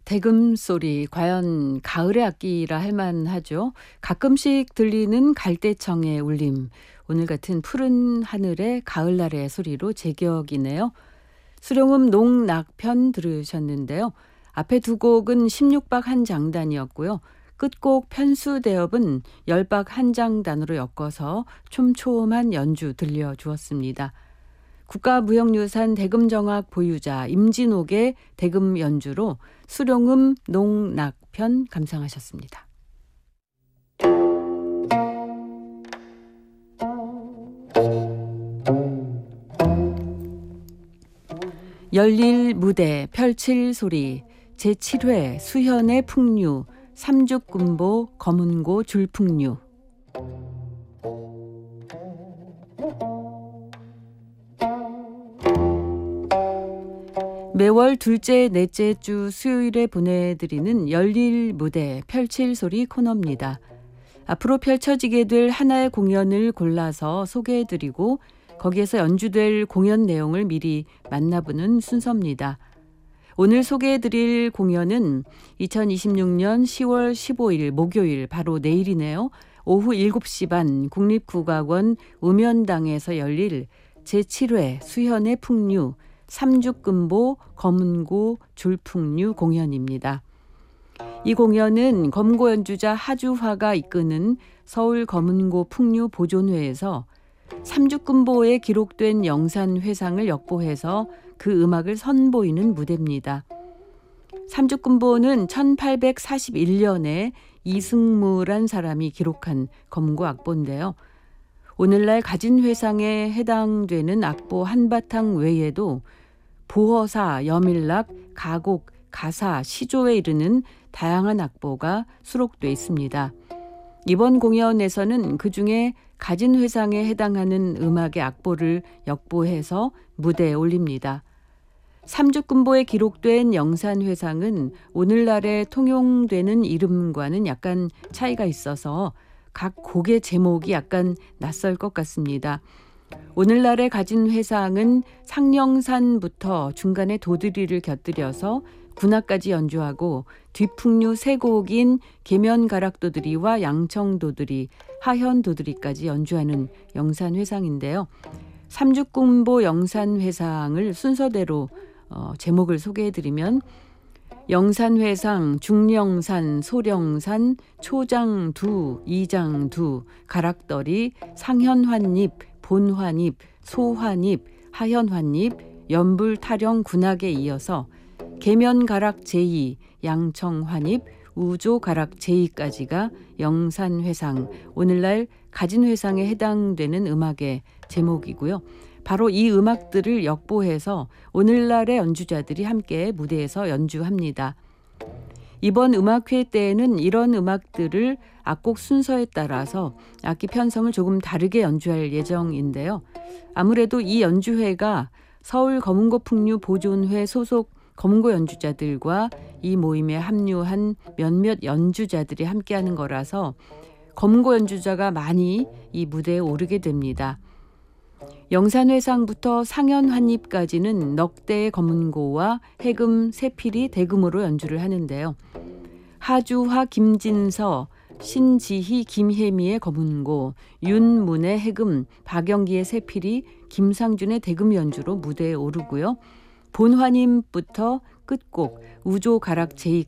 대금 소리 과연 가을의 악기라 할 만하죠. 가끔씩 들리는 갈대청의 울림. 오늘 같은 푸른 하늘의 가을날의 소리로 제격이네요. 수령음 농낙편 들으셨는데요. 앞에 두 곡은 16박 한 장단이었고요. 끝곡 편수대업은 10박 한 장단으로 엮어서 촘촘한 연주 들려주었습니다. 국가무형유산 대금정악 보유자 임진옥의 대금 연주로 수령음 농낙편 감상하셨습니다. 열릴 무대 펼칠 소리 제7회 수현의 풍류 삼죽군보 검은고 줄풍류. 매월 둘째, 넷째 주 수요일에 보내드리는 열릴 무대 펼칠 소리 코너입니다. 앞으로 펼쳐지게 될 하나의 공연을 골라서 소개해드리고 거기에서 연주될 공연 내용을 미리 만나보는 순서입니다. 오늘 소개해드릴 공연은 2026년 10월 15일 목요일 바로 내일이네요. 오후 7시 반 국립국악원 우면당에서 열릴 제7회 수현의 풍류 삼죽금보 검은고 줄풍류 공연입니다. 이 공연은 검은고 연주자 하주화가 이끄는 서울 검은고 풍류 보존회에서 삼죽금보에 기록된 영산 회상을 역보해서 그 음악을 선보이는 무대입니다. 삼죽금보는 1841년에 이승무란 사람이 기록한 검은고 악보인데요. 오늘날 가진 회상에 해당되는 악보 한바탕 외에도 보허사, 여밀락, 가곡, 가사, 시조에 이르는 다양한 악보가 수록돼 있습니다. 이번 공연에서는 그중에 가진 회상에 해당하는 음악의 악보를 역보해서 무대에 올립니다. 삼죽금보에 기록된 영산회상은 오늘날에 통용되는 이름과는 약간 차이가 있어서 각 곡의 제목이 약간 낯설 것 같습니다. 오늘날에 가진 회상은 상령산부터 중간에 도드리를 곁들여서 군악까지 연주하고 뒷풍류 세 곡인 계면가락도드리와 양청도드리, 하현도드리까지 연주하는 영산회상인데요. 삼죽금보 영산회상을 순서대로 제목을 소개해드리면 영산회상, 중령산, 소령산, 초장두, 이장두, 가락더리, 상현환입, 본환입, 소환입, 하현환입, 연불타령 군악에 이어서 계면가락 제2, 양청환입, 우조가락 제2까지가 영산회상, 오늘날 가진회상에 해당되는 음악의 제목이고요. 바로 이 음악들을 역보해서 오늘날의 연주자들이 함께 무대에서 연주합니다. 이번 음악회 때에는 이런 음악들을 악곡 순서에 따라서 악기 편성을 조금 다르게 연주할 예정인데요. 아무래도 이 연주회가 서울 검은고 풍류 보존회 소속 검은고 연주자들과 이 모임에 합류한 몇몇 연주자들이 함께하는 거라서 검은고 연주자가 많이 이 무대에 오르게 됩니다. 영산회상부터 상현환입까지는 넉대의 검은고와 해금 세필이 대금으로 연주를 하는데요. 하주화 김진서, 신지희 김혜미의 검은고, 윤문의 해금, 박영기의 세필이 김상준의 대금 연주로 무대에 오르고요. 본환임부터 끝곡 우조가락 제2